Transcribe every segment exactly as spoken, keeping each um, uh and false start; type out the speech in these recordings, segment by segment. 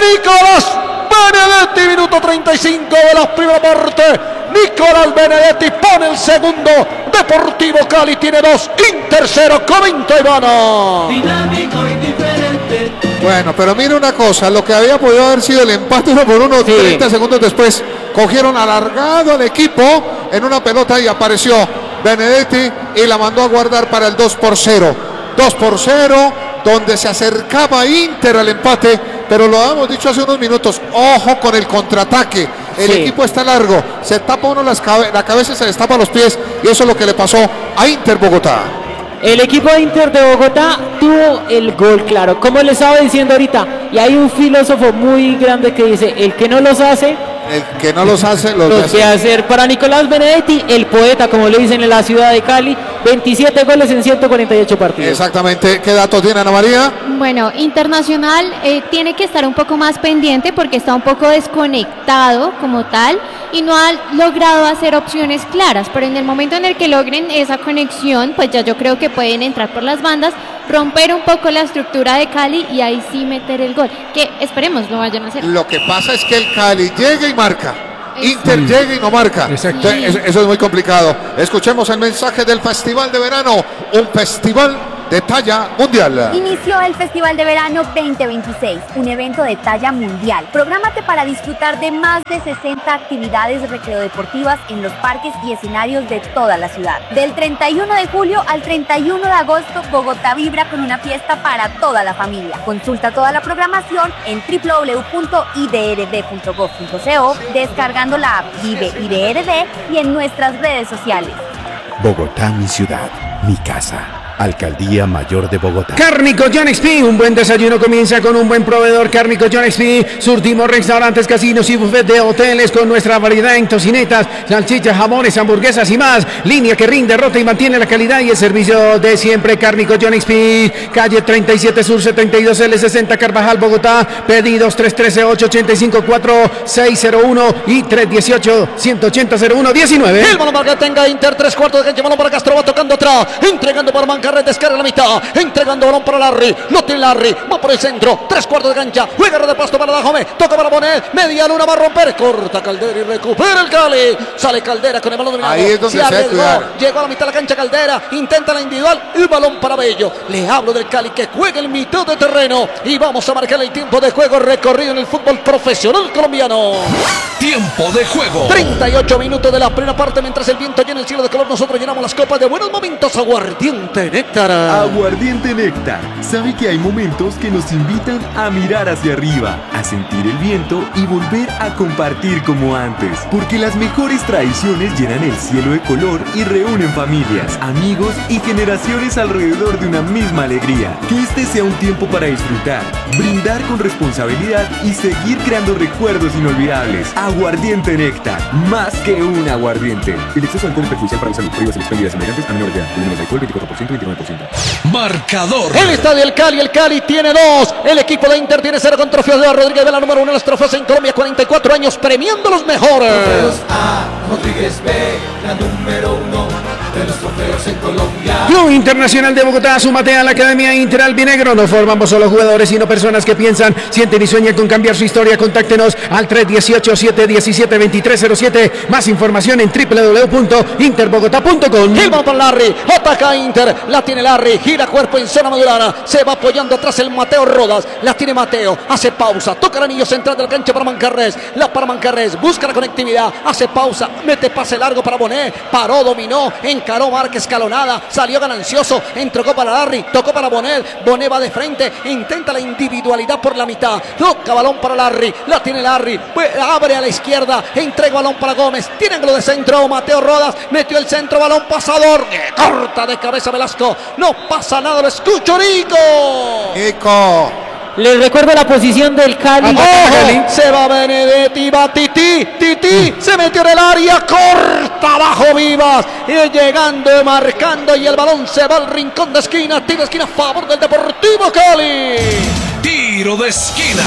Nicolás Benedetti, minuto treinta y cinco de la primera parte. Nicolás Benedetti pone el segundo. Deportivo Cali tiene dos, Inter cero. Comenta Ivana. Dinámico y diferente. Bueno, pero mira una cosa, lo que había podido haber sido el empate uno por uno, sí. treinta segundos después, cogieron alargado al equipo en una pelota y apareció Benedetti y la mandó a guardar para el dos por cero. dos por cero, donde se acercaba Inter al empate, pero lo habíamos dicho hace unos minutos, ojo con el contraataque. El sí. equipo está largo, se tapa uno las cabe la cabeza, se les tapa los pies, y eso es lo que le pasó a Inter Bogotá. El equipo de Inter de Bogotá tuvo el gol claro, como le estaba diciendo ahorita, y hay un filósofo muy grande que dice, el que no los hace, el que no los hace, los, los de hacer. Para Nicolás Benedetti, el poeta, como le dicen en la ciudad de Cali, veintisiete goles en ciento cuarenta y ocho partidos. Exactamente. ¿Qué datos tiene Ana María? Bueno, Internacional eh, tiene que estar un poco más pendiente porque está un poco desconectado como tal y no ha logrado hacer opciones claras, pero en el momento en el que logren esa conexión, pues ya yo creo que pueden entrar por las bandas, romper un poco la estructura de Cali y ahí sí meter el gol, que esperemos no vayan a hacer. Lo que pasa es que el Cali llega y marca. Inter sí. llega y no marca. Exacto. Sí. Eso, eso es muy complicado. Escuchemos el mensaje del Festival de Verano, un festival de talla mundial. Inició el Festival de Verano veinte veintiséis, un evento de talla mundial. Prográmate para disfrutar de más de sesenta actividades recreodeportivas en los parques y escenarios de toda la ciudad. Del treinta y uno de julio al treinta y uno de agosto, Bogotá vibra con una fiesta para toda la familia. Consulta toda la programación en w w w punto i d r d punto gov punto co, descargando la app Vive I D R D y en nuestras redes sociales. Bogotá, mi ciudad, mi casa. Alcaldía Mayor de Bogotá. Cárnico John X P, un buen desayuno comienza con un buen proveedor. Cárnico John X P, surtimos restaurantes, casinos y buffet de hoteles con nuestra variedad en tocinetas, salchichas, jamones, hamburguesas y más. Línea que rinde, rota y mantiene la calidad y el servicio de siempre. Cárnico John X P, calle treinta y siete Sur setenta y dos L sesenta Carvajal, Bogotá. Pedidos tres uno tres, ocho ocho cinco, cuatro seis cero uno y tres uno ocho, uno ocho cero, cero uno uno nueve. El balón para que tenga Inter, tres cuartos de cancha, balón para Castro, va tocando atrás, entregando para Manca. Descarga la mitad, entregando balón para Larry, no tiene Larry, va por el centro, tres cuartos de cancha, juega de pasto para Dajome, toca para Bonet, media luna va a romper, corta Caldera y recupera el Cali, sale Caldera con el balón dominado, ahí es donde se arriesgó, llegó a la mitad de la cancha Caldera, intenta la individual, el balón para Bello, le hablo del Cali que juega en mitad de terreno y vamos a marcar el tiempo de juego recorrido en el fútbol profesional colombiano. Tiempo de juego. treinta y ocho minutos de la primera parte, mientras el viento llena el cielo de color, nosotros llenamos las copas de buenos momentos. Aguardiente Néctar. Aguardiente Néctar. Sabe que hay momentos que nos invitan a mirar hacia arriba, a sentir el viento y volver a compartir como antes. Porque las mejores tradiciones llenan el cielo de color y reúnen familias, amigos y generaciones alrededor de una misma alegría. Que este sea un tiempo para disfrutar, brindar con responsabilidad y seguir creando recuerdos inolvidables. Aguardiente Néctar, más que un aguardiente. El exceso de alcohol es perjudicial para la salud. Prohíbas las bebidas embriagantes a menores de edad. Volumen de alcohol veinticuatro por ciento, veintinueve por ciento. Marcador. El estadio del Cali, el Cali tiene dos. El equipo de Inter tiene cero con trofeos de Rodríguez Vela, número uno en los trofeos en Colombia, cuarenta y cuatro años, premiando los mejores. Trofeos A, Rodríguez B, la número uno de los trofeos en Colombia. Club Internacional de Bogotá, súmate a la Academia Inter Albinegro. No formamos solo jugadores, sino personas que piensan, sienten y sueñan con cambiar su historia. Contáctenos al tres uno ocho, siete uno siete, dos tres cero siete. Más información en w w w punto interbogotá punto com. El balón para Larry, ataca Inter, la tiene Larry, gira cuerpo en zona medular, se va apoyando atrás el Mateo Rodas, la tiene Mateo, hace pausa, toca el anillo central de la cancha para Mancarrés, la para Mancarrés, busca la conectividad, hace pausa, mete pase largo para Bonet, paró, dominó, encaró, marca escalonada, salió ganancioso, entregó para Larry, tocó para Bonet, Bonet va de frente, intenta la individualidad por la mitad, toca balón para Larry, la tiene Larry, abre a la izquierda, entrega balón para Gómez, tiene ángulo de centro, Mateo Rodas, metió el centro, balón pasador, corta de cabeza Velasco, no pasa nada, lo escucho, Nico. Nico. Les recuerdo la posición del Cali. ¡Ojo! Se va Benedetti, va Titi, Titi, se metió en el área, corta abajo Vivas, y llegando, marcando, y el balón se va al rincón de esquina, tiro de esquina a favor del Deportivo Cali. Tiro de esquina.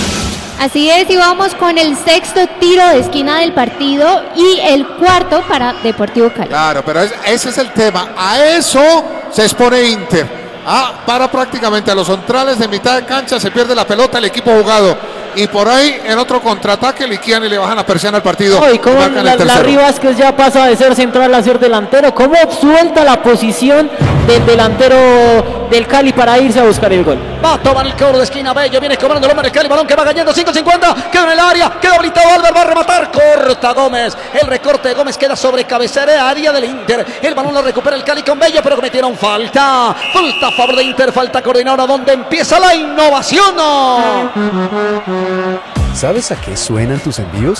Así es, y vamos con el sexto tiro de esquina del partido y el cuarto para Deportivo Cali. Claro, pero es, ese es el tema. A eso se expone Inter. Ah, para prácticamente a los centrales de mitad de cancha, se pierde la pelota el equipo jugado. y por ahí en otro contraataque liquidan y le bajan la persiana al partido. No, y cómo Marcan el la, la tercero. Rivas que ya pasa de ser central a ser delantero, cómo suelta la posición del delantero del Cali para irse a buscar el gol. Va a tomar el cobro de esquina, Bello, viene cobrando el hombre del Cali, balón que va cayendo, cinco cincuenta, queda en el área, queda habilitado Álvaro, va a rematar, corta Gómez, el recorte de Gómez queda sobre cabecera, área del Inter, el balón lo recupera el Cali con Bello, pero cometieron falta, falta a favor de Inter, falta coordinadora, donde empieza la innovación. ¿Sabes a qué suenan tus envíos?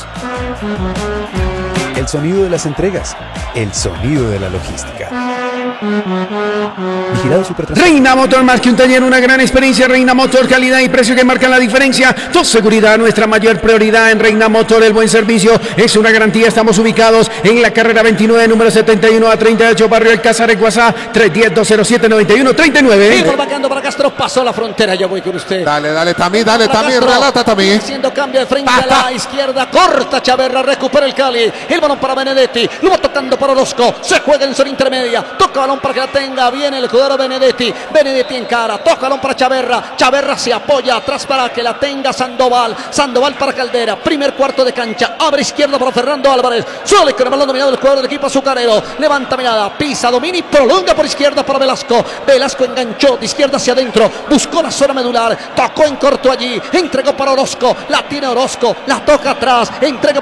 El sonido de las entregas, el sonido de la logística. Vigilado Supertransporte. Reina Motor, más que un taller, una gran experiencia. Reina Motor, calidad y precio que marcan la diferencia. Tu seguridad, nuestra mayor prioridad en Reina Motor. El buen servicio es una garantía. Estamos ubicados en la carrera veintinueve, número setenta y uno a treinta y ocho, barrio El Cázar, Guasá, tres uno cero, dos cero siete, nueve uno tres nueve. Y por vacando para Castro, pasó la frontera, yo voy con usted. Dale, dale, Tamí, dale, Para Tamí, Castro, relata Tamí. haciendo cambio de frente a la izquierda, corta Chaverra, recupera el Cali, el balón para Benedetti, lo va tocando para Orozco, se juega en zona intermedia, toca balón para que la tenga bien el jugador Benedetti, Benedetti en cara, toca balón para Chaverra, Chaverra se apoya atrás para que la tenga Sandoval, Sandoval para Caldera, primer cuarto de cancha, abre izquierda para Fernando Álvarez, suele con el balón dominado el jugador del equipo azucarero, levanta mirada, pisa, domina y prolonga por izquierda para Velasco, Velasco enganchó de izquierda hacia adentro, buscó la zona medular, tocó en corto allí, entregó para Orozco, la tiene Orozco, la toca atrás, entrega